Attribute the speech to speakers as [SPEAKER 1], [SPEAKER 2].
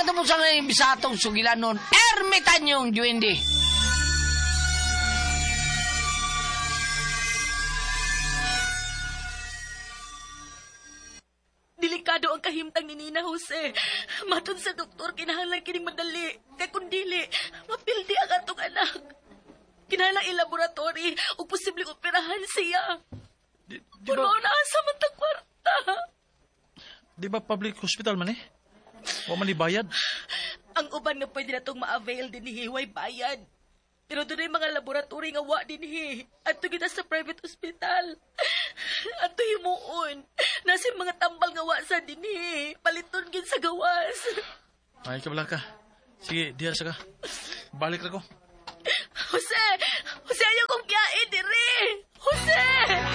[SPEAKER 1] katapusan ng bisatong sugilanon, ermitanyong duwende.
[SPEAKER 2] Delikado ang kahimtang ni Nina Jose. Matun sa doktor, kinahanglan kining madali. Kay kundili, mapildi ang atong anak. Kinahanglan i-laboratory o posibleng operahan siya. Puno na sa matang kwarta.
[SPEAKER 3] Di ba public hospital man Wa man ibayad?
[SPEAKER 2] Ang uban nga pwede na itong ma-avail din hiway bayad. Pero doon ay mga laboratory nga wa din Ato kita sa private hospital. Ato himuon. Nasa mga tambal nga wa sa din Paliton gin sa gawas.
[SPEAKER 3] Ay, kabala ka. Sige, diyan sa ka. Balik na ko.
[SPEAKER 2] Jose! Jose, ayaw kong kiyain, dire! Jose!